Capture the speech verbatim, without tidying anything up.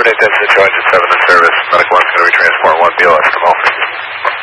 Terminate Denton, Joint seven in service. Medical one's going to be transport one B O S to Malford.